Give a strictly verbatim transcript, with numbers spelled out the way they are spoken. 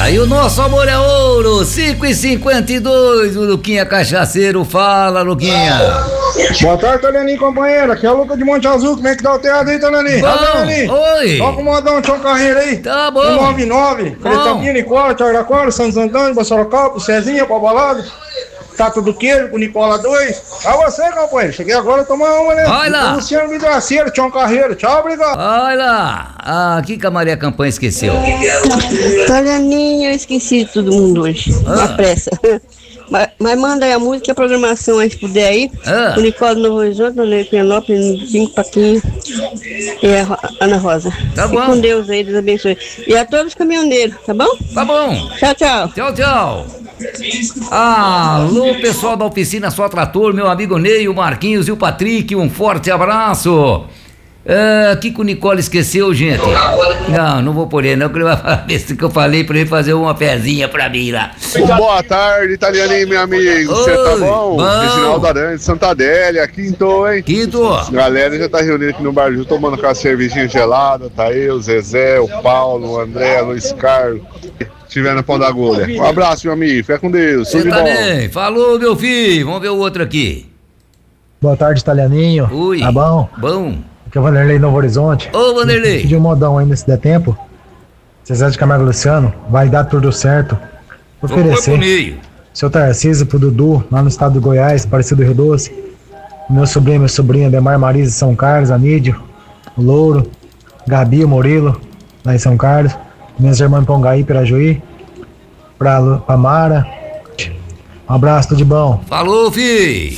Aí o nosso amor é ouro, cinco e cinquenta e dois, o Luquinha Cachaceiro, fala, Luquinha. Boa tarde, Talianinho, companheiro, aqui é o Lucas de Monte Azul, como é que tá o teatro aí, Talianinho? Bom, oi. Toca o modão, tinha um carreiro aí. Tá bom. um nove nove, Cretampinha, Nicola, Tiaraquara, Santos Antônio, Sorocaba, Cezinha, pra balada. Tato do Queijo, com Nicola dois. A você, companheiro, cheguei agora a tomar uma, né? Vai lá. Luciano Vidraceiro, tinha um carreiro, tchau, obrigado. Vai lá. Ah, que que a Maria Campanha esqueceu? Talianinho, eu esqueci de todo mundo hoje, Ah. na pressa. Mas, mas manda aí a música e a programação aí, se puder aí. Ah. O Nicole Novo Horizonte, no Leopenópolis, Cinco Paquinho e a Ro- Ana Rosa. Tá Fique bom. com Deus aí, Deus abençoe. E a todos os caminhoneiros, tá bom? Tá bom. Tchau, tchau. Tchau, tchau. Alô, pessoal da oficina Só Trator, meu amigo Ney, o Marquinhos e o Patrick, um forte abraço. O que que o Nicole esqueceu, gente? Não, não vou por ele, não, que ele vai falar isso que eu falei pra ele fazer uma pezinha pra mim lá. Boa tarde, Italianinho, meu amigo. Você tá Oi, bom? bom. Reginaldo Aranha de Santa Adélia, quinto, hein? Quinto. Galera já tá reunida aqui no Barju, tomando com a cervejinha gelada. Tá aí o Zezé, o Paulo, o André, o Luiz Carlos. Estiver no pão da agulha. Um abraço, meu amigo. Fica com Deus. Tudo Você de bom. também. Falou, meu filho. Vamos ver o outro aqui. Boa tarde, Italianinho. Ui. Tá bom? Bom. Aqui é o Vanderlei Novo Horizonte. Ô, Vanderlei. Pediu um modão ainda se der tempo. Zezé de Camargo Luciano, vai dar tudo certo. Vou Vou pôr pro oferecer. meio. Seu Tarcísio pro Dudu, lá no estado do Goiás, Parecido Rio Doce. Meu sobrinho, minha sobrinha, Demar Marisa, São Carlos, Anídio, o Louro, Gabi, o Murilo, lá em São Carlos. Minhas irmãs em Pongaí, Pirajuí. Pra, Lu- pra Mara. Um abraço, tudo de bom. Falou, filho.